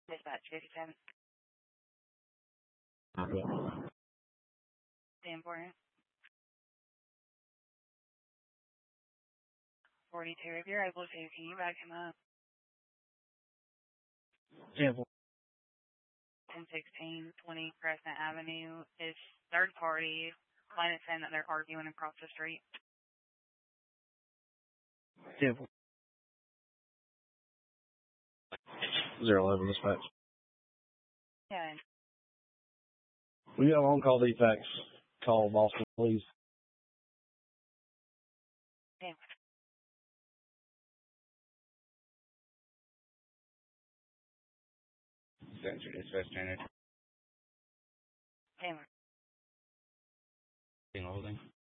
Dispatch 57. Okay. Stand for it. 42, if you're able to, can you back him up? Stand for 1016 20 Crescent Avenue is third party. Line is saying that they're arguing across the street. Stand for 011 dispatch. Yeah. We got an on-call defects. Call Boston, please. Yeah. Central Dispatch Center. Taylor. Holding.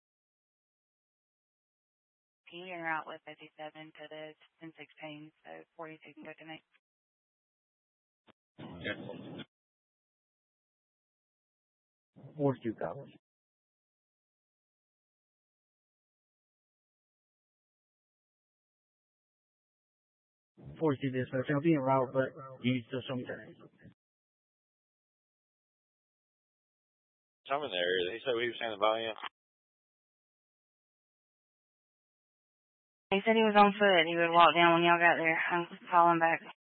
Can you enter out with 57 to the 1016, so 42 can go to me? Yep. 42 copies. 42 dispatch. I'll be en route, but you still show me that. Some in there. He said he was saying the volume. He said he was on foot. He would walk down when y'all got there. I'm calling back.